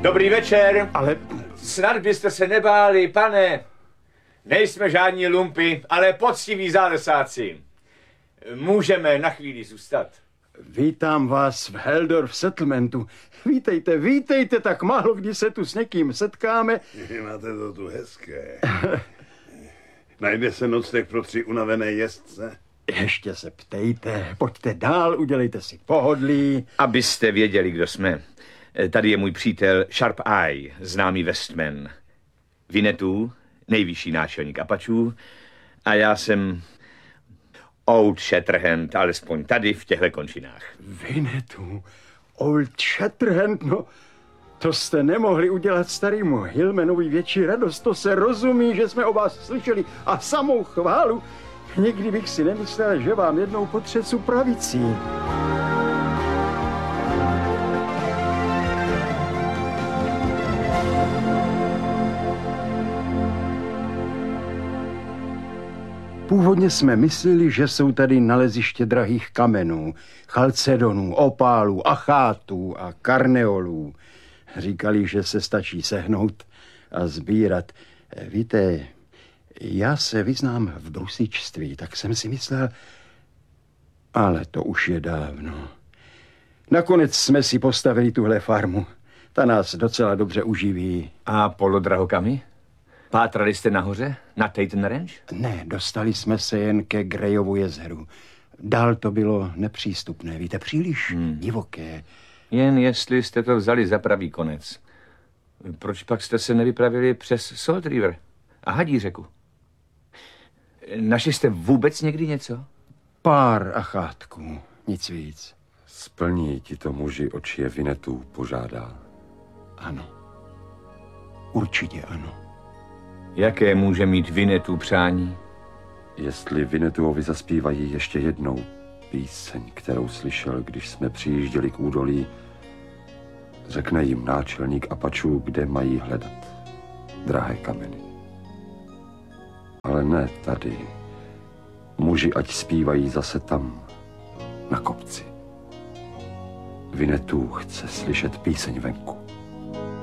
Dobrý večer. Ale... Snad byste se nebáli, pane. Nejsme žádní lumpy, ale poctiví zálesáci. Můžeme na chvíli zůstat. Vítám vás v Heldorf Settlementu. Vítejte, vítejte, tak málo kdy se tu s někým setkáme. Máte to tu hezké. Najde se nocleh pro 3 unavené jezdce? Ještě se ptejte, pojďte dál, udělejte si pohodlí. Abyste věděli, kdo jsme. Tady je můj přítel Sharp Eye, známý Westman. Winnetou, nejvyšší náčelník Apačů. A já jsem Old Shatterhand, alespoň tady v těchto končinách. Winnetou, Old Shatterhand, no... To jste nemohli udělat starýmu Hillmanovi větší radost, to se rozumí, že jsme o vás slyšeli a samou chválu. Nikdy bych si nemyslel, že vám jednou potřesu pravicí. Původně jsme mysleli, že jsou tady naleziště drahých kamenů, chalcedonů, opálů, achátů a karneolů. Říkali, že se stačí sehnout a sbírat. Víte, já se vyznám v brusičství, tak jsem si myslel, ale to už je dávno. Nakonec jsme si postavili tuhle farmu. Ta nás docela dobře uživí. A polodrahokami? Pátrali jste nahoře? Na Taten Ranch? Ne, dostali jsme se jen ke Greyovu jezeru. Dál to bylo nepřístupné, víte, příliš divoké. Jen jestli jste to vzali za pravý konec. Proč pak jste se nevypravili přes Salt River a Hadí řeku? Našli jste vůbec někdy něco? Pár achátků, nic víc. Splní ti to muži, oč je Winnetou požádá. Ano. Určitě ano. Jaké může mít Winnetou přání? Jestli Winnetouovi zaspívají ještě jednou píseň, kterou slyšel, když jsme přijížděli k údolí, řekne jim náčelník Apačů, kde mají hledat drahé kameny. Ale ne tady. Muži ať zpívají zase tam, na kopci. Winnetou chce slyšet píseň venku.